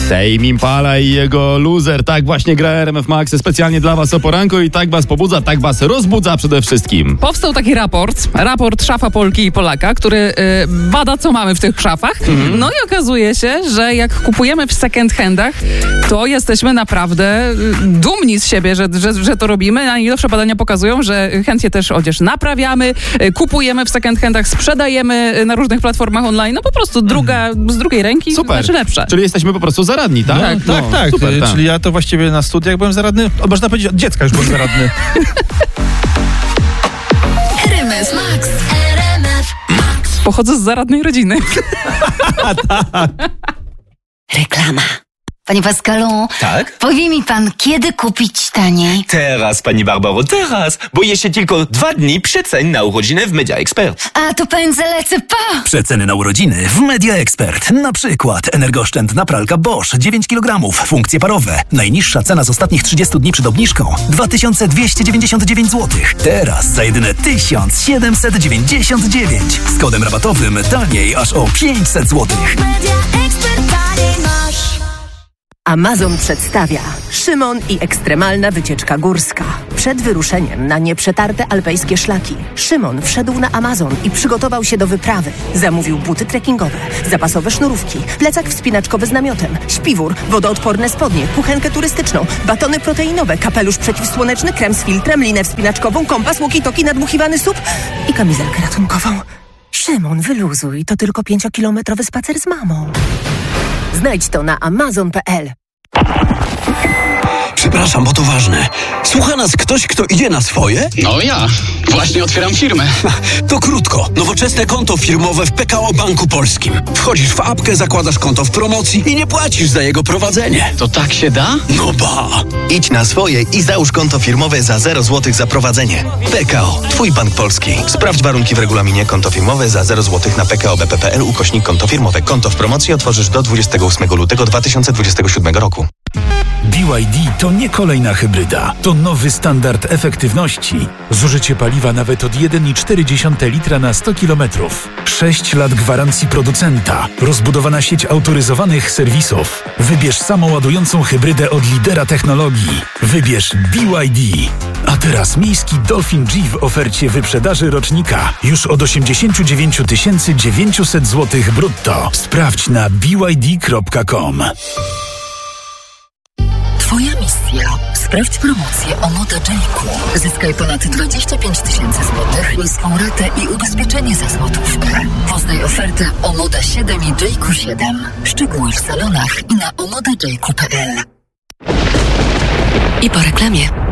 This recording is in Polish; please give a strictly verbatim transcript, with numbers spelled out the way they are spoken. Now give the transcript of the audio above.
Tame Impala i jego Loser. Tak właśnie gra R M F Max specjalnie dla was o poranku i tak was pobudza, tak was rozbudza przede wszystkim. Powstał taki raport, raport Szafa Polki i Polaka, który y, bada, co mamy w tych szafach. Mhm. No i okazuje się, że jak kupujemy w second handach, to jesteśmy naprawdę dumni z siebie, że, że, że to robimy. A najnowsze badania pokazują, że chętnie też odzież naprawiamy, kupujemy w second handach, sprzedajemy na różnych platformach online. No po prostu druga, z drugiej ręki Super. Znaczy lepsze. Czyli jesteśmy po prostu zaradni, tak? No, tak, tak, no, tak. Super, tak. Czyli ja to właściwie na studiach byłem zaradny, o, można powiedzieć, od dziecka już byłem zaradny. R M F Max, R M F Max. Pochodzę z zaradnej rodziny. Reklama. Panie Pascalu, Tak? powie mi pan, kiedy kupić taniej? Teraz, pani Barbaro, teraz! Bo jeszcze tylko dwa dni przecen na urodziny w Media Expert. A to pędzę lecę, pa! Przeceny na urodziny w Media Expert. Na przykład energooszczędna pralka Bosch dziewięć kilogramów, funkcje parowe. Najniższa cena z ostatnich trzydziestu dni przed obniżką dwa tysiące dwieście dziewięćdziesiąt dziewięć złotych. Teraz za jedyne tysiąc siedemset dziewięćdziesiąt dziewięć. Z kodem rabatowym taniej aż o pięćset złotych. Media Expert taniej masz. Amazon przedstawia Szymon i ekstremalna wycieczka górska. Przed wyruszeniem na nieprzetarte alpejskie szlaki Szymon wszedł na Amazon i przygotował się do wyprawy. Zamówił buty trekkingowe, zapasowe sznurówki, plecak wspinaczkowy z namiotem, śpiwór, wodoodporne spodnie, kuchenkę turystyczną, batony proteinowe, kapelusz przeciwsłoneczny, krem z filtrem, linę wspinaczkową, kompas, walkie-talkie, nadmuchiwany sup i kamizelkę ratunkową. Szymon, wyluzuj, to tylko pięciokilometrowy spacer z mamą. Znajdź to na amazon kropka p l. Przepraszam, bo to ważne. Słucha nas ktoś, kto idzie na swoje? No ja. Właśnie otwieram firmę. To krótko. Nowoczesne konto firmowe w P K O Banku Polskim. Wchodzisz w apkę, zakładasz konto w promocji i nie płacisz za jego prowadzenie. To tak się da? No ba! Idź na swoje i załóż konto firmowe za zero złotych za prowadzenie. P K O. Twój bank polski. Sprawdź warunki w regulaminie. Konto firmowe za zero złotych na p k o b p kropka p l ukośnik konto firmowe. Konto w promocji otworzysz do dwudziestego ósmego lutego dwa tysiące dwudziestego siódmego roku. B Y D to nie kolejna hybryda. To nowy standard efektywności. Zużycie paliwa nawet od jeden przecinek cztery litra na sto kilometrów. sześć lat gwarancji producenta. Rozbudowana sieć autoryzowanych serwisów. Wybierz samoładującą hybrydę od lidera technologii. Wybierz B Y D. A teraz miejski Dolphin G w ofercie wyprzedaży rocznika. Już od osiemdziesiąt dziewięć tysięcy dziewięćset złotych brutto. Sprawdź na b y d kropka com. Twoja misja. Sprawdź promocję o Moda Jayku. Zyskaj ponad dwadzieścia pięć tysięcy złotych, niską ratę i ubezpieczenie za złotówkę. Poznaj ofertę o Moda siedem i Jayku siedem. Szczegóły w salonach i na omoda jayku kropka p l. I po reklamie.